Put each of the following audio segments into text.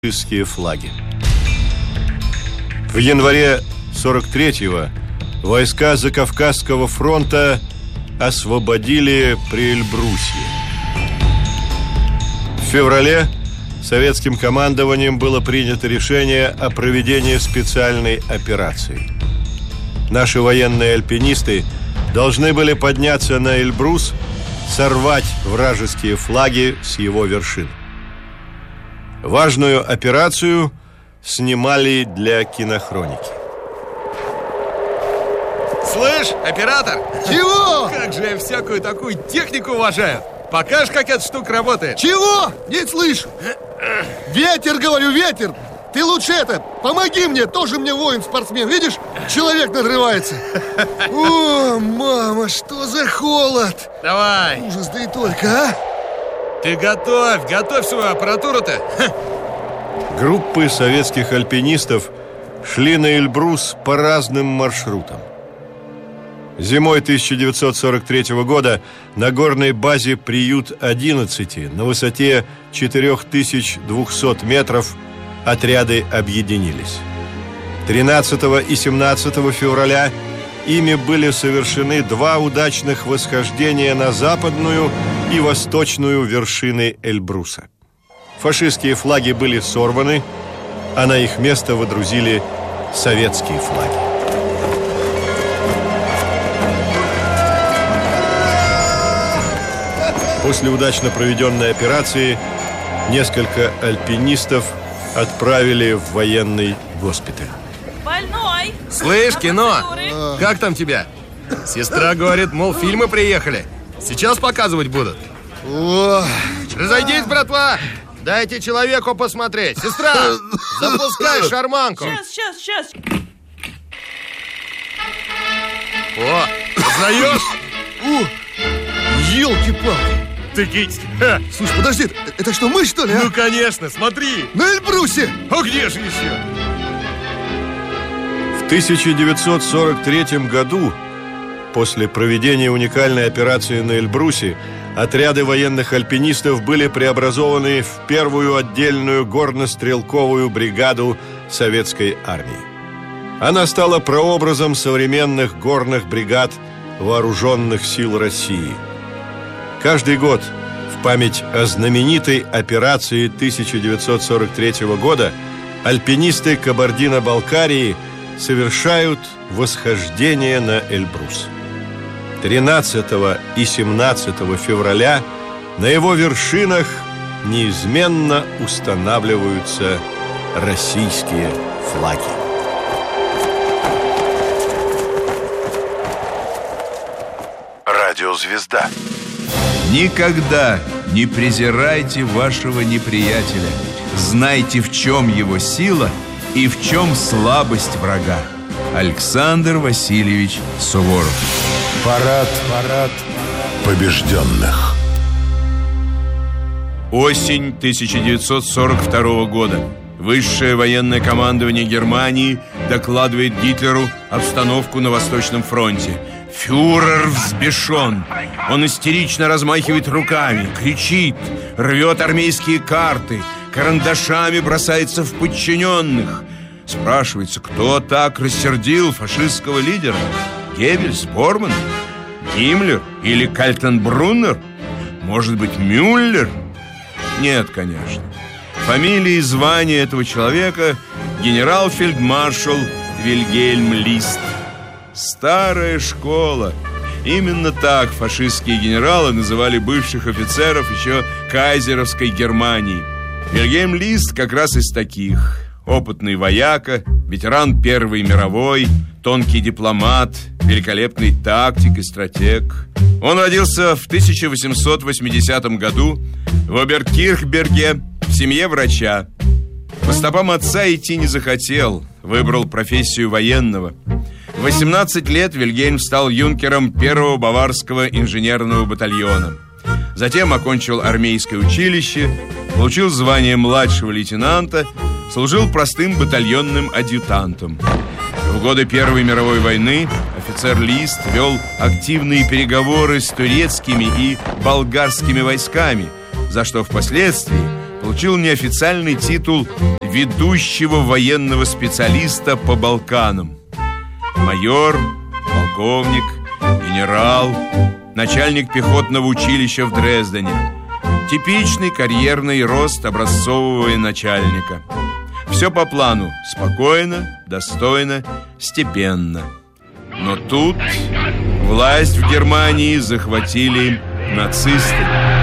фашистские флаги. В январе 43-го войска Закавказского фронта освободили Приэльбрусье. В феврале советским командованием было принято решение о проведении специальной операции. Наши военные альпинисты должны были подняться на Эльбрус, сорвать вражеские флаги с его вершин. Важную операцию снимали для кинохроники. Слышь, оператор! Чего? Как же я всякую такую технику уважаю! Покажешь, как эта штука работает? Чего? Не слышу. Ветер, говорю, ветер. Ты лучше помоги мне, тоже мне воин-спортсмен. Видишь, человек надрывается. О, мама, что за холод. Давай. Ужас, да и только, а? Ты готовь свою аппаратуру-то. Группы советских альпинистов шли на Эльбрус по разным маршрутам. Зимой 1943 года на горной базе «Приют-11» на высоте 4200 метров отряды объединились. 13 и 17 февраля ими были совершены два удачных восхождения на западную и восточную вершины Эльбруса. Фашистские флаги были сорваны, а на их место водрузили советские флаги. После удачно проведенной операции несколько альпинистов отправили в военный госпиталь. Больной! Слышь, кино, как там тебя? Сестра говорит, мол, фильмы приехали. Сейчас показывать будут. О, Разойдись, братва! Дайте человеку посмотреть. Сестра, запускай шарманку. Сейчас. О, узнаешь? елки-палки. Ты кись. Слушай, подожди, это что, мы, что ли, а? Ну, конечно, смотри. На Эльбрусе! А где же еще? В 1943 году, после проведения уникальной операции на Эльбрусе, отряды военных альпинистов были преобразованы в первую отдельную горно-стрелковую бригаду советской армии. Она стала прообразом современных горных бригад вооруженных сил России. Каждый год в память о знаменитой операции 1943 года альпинисты Кабардино-Балкарии совершают восхождение на Эльбрус. 13 и 17 февраля на его вершинах неизменно устанавливаются российские флаги. Радиозвезда. Никогда не презирайте вашего неприятеля. Знайте, в чем его сила и в чем слабость врага. Александр Васильевич Суворов. Парад побежденных. Осень 1942 года. Высшее военное командование Германии докладывает Гитлеру обстановку на Восточном фронте. Фюрер взбешен. Он истерично размахивает руками, кричит, рвет армейские карты, карандашами бросается в подчиненных. Спрашивается, кто так рассердил фашистского лидера? Геббельс, Борман, Гиммлер или Кальтенбруннер? Может быть, Мюллер? Нет, конечно. Фамилия и звание этого человека — генерал-фельдмаршал Вильгельм Лист. Старая школа. Именно так фашистские генералы называли бывших офицеров еще кайзеровской Германии. Вильгельм Лист как раз из таких. Опытный вояка, ветеран Первой мировой, тонкий дипломат, великолепный тактик и стратег. Он родился в 1880 году в Оберкирхберге в семье врача. По стопам отца идти не захотел, выбрал профессию военного. В 18 лет Вильгельм стал юнкером 1-го Баварского инженерного батальона. Затем окончил армейское училище, получил звание младшего лейтенанта, служил простым батальонным адъютантом. В годы Первой мировой войны офицер Лист вел активные переговоры с турецкими и болгарскими войсками, за что впоследствии получил неофициальный титул ведущего военного специалиста по Балканам. Майор, полковник, генерал, начальник пехотного училища в Дрездене. Типичный карьерный рост образцового военачальника. Все по плану: спокойно, достойно, степенно. Но тут власть в Германии захватили нацисты.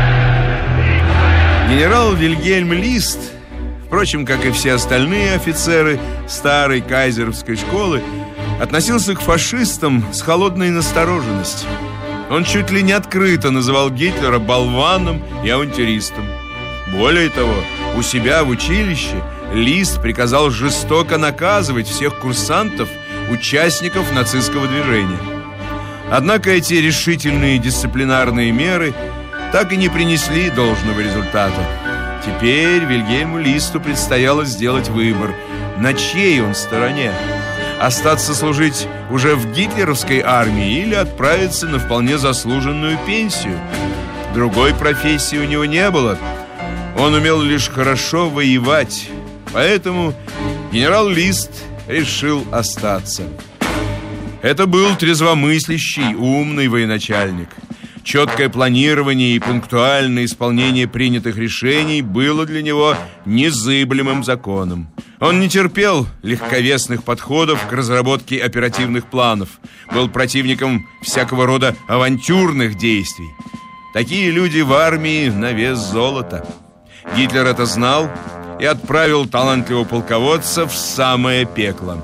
Генерал Вильгельм Лист, впрочем, как и все остальные офицеры старой кайзеровской школы, относился к фашистам с холодной настороженностью. Он чуть ли не открыто называл Гитлера болваном и авантюристом. Более того, у себя в училище Лист приказал жестоко наказывать всех курсантов, участников нацистского движения. Однако эти решительные дисциплинарные меры так и не принесли должного результата. Теперь Вильгельму Листу предстояло сделать выбор, на чьей он стороне: остаться служить уже в гитлеровской армии или отправиться на вполне заслуженную пенсию. Другой профессии у него не было. Он умел лишь хорошо воевать. Поэтому генерал Лист решил остаться. Это был трезвомыслящий, умный военачальник. Четкое планирование и пунктуальное исполнение принятых решений было для него незыблемым законом. Он не терпел легковесных подходов к разработке оперативных планов, был противником всякого рода авантюрных действий. Такие люди в армии на вес золота. Гитлер это знал и отправил талантливого полководца в самое пекло.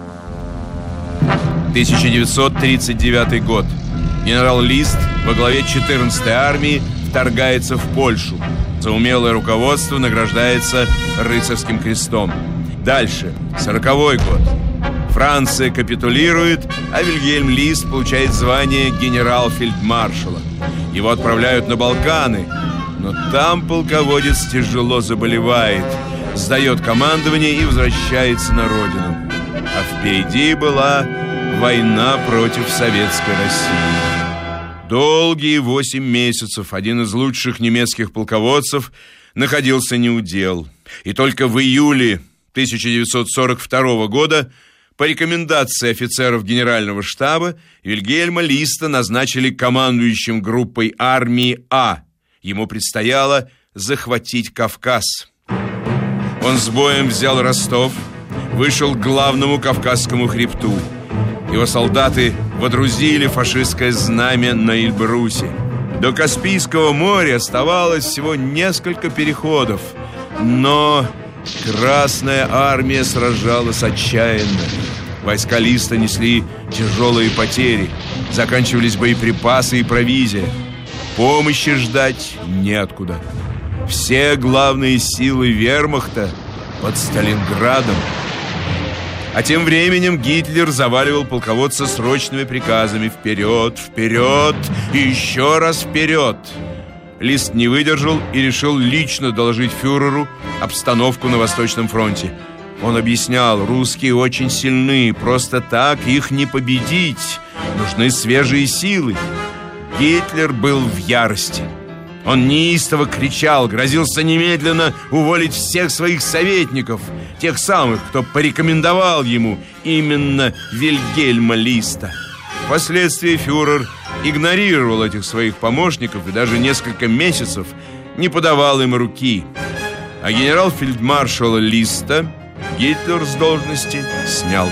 1939 год. Генерал Лист во главе 14-й армии вторгается в Польшу. За умелое руководство награждается рыцарским крестом. Дальше, 40-й год. Франция капитулирует, а Вильгельм Лист получает звание генерал-фельдмаршала. Его отправляют на Балканы, но там полководец тяжело заболевает, сдает командование и возвращается на родину. А впереди была война против Советской России. Долгие 8 месяцев один из лучших немецких полководцев находился неудел. И только в июле 1942 года по рекомендации офицеров Генерального штаба Вильгельма Листа назначили командующим группой армии А. Ему предстояло захватить Кавказ. Он с боем взял Ростов, вышел к главному Кавказскому хребту. Его солдаты водрузили фашистское знамя на Эльбрусе. До Каспийского моря оставалось всего несколько переходов, но Красная армия сражалась отчаянно. Войска Листа несли тяжелые потери, заканчивались боеприпасы и провизия. Помощи ждать неоткуда. Все главные силы вермахта под Сталинградом. А тем временем Гитлер заваливал полководца срочными приказами: вперед, вперед и еще раз вперед. Лист не выдержал и решил лично доложить фюреру обстановку на Восточном фронте. Он объяснял: русские очень сильны, просто так их не победить, нужны свежие силы. Гитлер был в ярости. Он неистово кричал, грозился немедленно уволить всех своих советников, тех самых, кто порекомендовал ему именно Вильгельма Листа. Впоследствии фюрер игнорировал этих своих помощников и даже несколько месяцев не подавал им руки. А генерал-фельдмаршала Листа Гитлер с должности снял.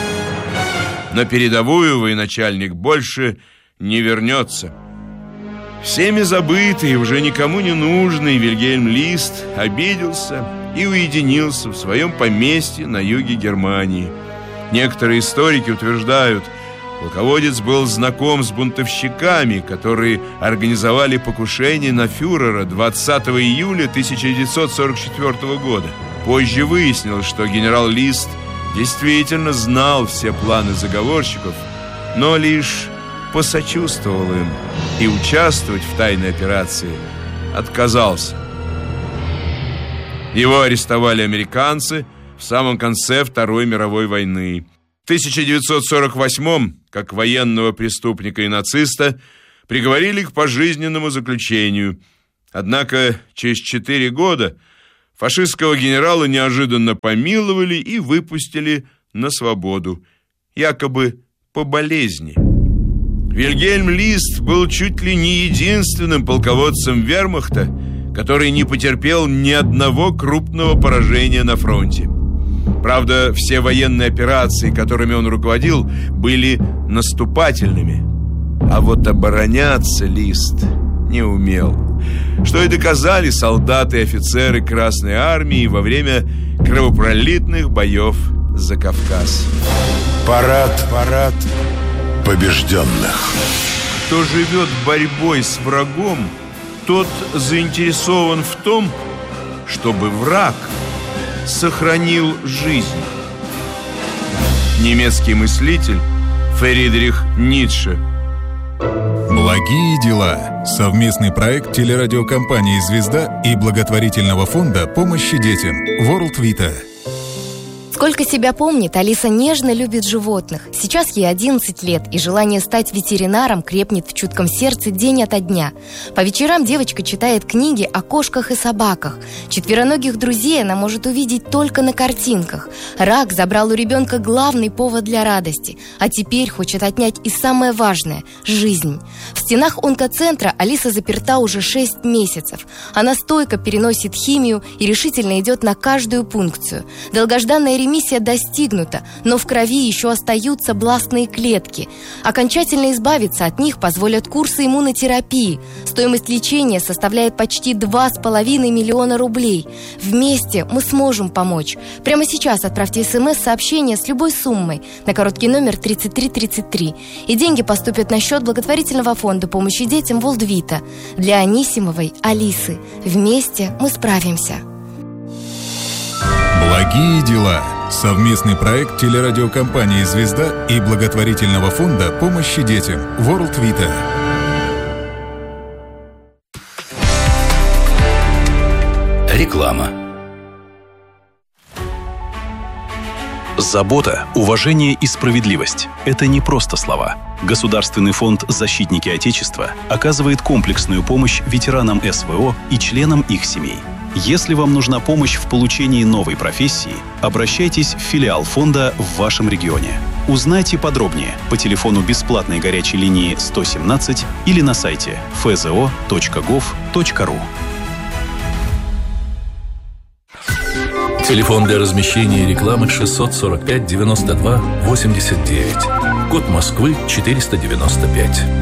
На передовую военачальник больше не вернется. Всеми забытый, уже никому не нужный Вильгельм Лист обиделся и уединился в своем поместье на юге Германии. Некоторые историки утверждают, полководец был знаком с бунтовщиками, которые организовали покушение на фюрера 20 июля 1944 года. Позже выяснилось, что генерал Лист действительно знал все планы заговорщиков, но лишь посочувствовал им и участвовать в тайной операции отказался. Его арестовали американцы в самом конце Второй мировой войны. В 1948-м, как военного преступника и нациста, приговорили к пожизненному заключению. Однако через 4 года Фашистского генерала неожиданно помиловали и выпустили на свободу, якобы по болезни. Вильгельм Лист был чуть ли не единственным полководцем вермахта, который не потерпел ни одного крупного поражения на фронте. Правда, все военные операции, которыми он руководил, были наступательными. А вот обороняться Лист не умел, что и доказали солдаты и офицеры Красной Армии во время кровопролитных боев за Кавказ. Парад побежденных. Кто живет борьбой с врагом, тот заинтересован в том, чтобы враг сохранил жизнь. Немецкий мыслитель Фридрих Ницше. Благие дела. Совместный проект телерадиокомпании «Звезда» и благотворительного фонда помощи детям World Vita. Сколько себя помнит, Алиса нежно любит животных. Сейчас ей 11 лет, и желание стать ветеринаром крепнет в чутком сердце день ото дня. По вечерам девочка читает книги о кошках и собаках. Четвероногих друзей она может увидеть только на картинках. Рак забрал у ребенка главный повод для радости, а теперь хочет отнять и самое важное – жизнь. В стенах онкоцентра Алиса заперта уже 6 месяцев. Она стойко переносит химию и решительно идет на каждую пункцию. Долгожданная ремиссия достигнута, но в крови еще остаются бластные клетки. Окончательно избавиться от них позволят курсы иммунотерапии. Стоимость лечения составляет почти 2,5 миллиона рублей. Вместе мы сможем помочь. Прямо сейчас отправьте СМС-сообщение с любой суммой на короткий номер 3333. И деньги поступят на счет благотворительного фонда помощи детям World Vita для Анисимовой Алисы. Вместе мы справимся. Благие дела. Совместный проект телерадиокомпании «Звезда» и благотворительного фонда помощи детям World Vita. Реклама. Забота, уважение и справедливость – это не просто слова. Государственный фонд «Защитники Отечества» оказывает комплексную помощь ветеранам СВО и членам их семей. Если вам нужна помощь в получении новой профессии, обращайтесь в филиал фонда в вашем регионе. Узнайте подробнее по телефону бесплатной горячей линии 117 или на сайте fzo.gov.ru. Телефон для размещения рекламы 645 92 89. Код Москвы 495.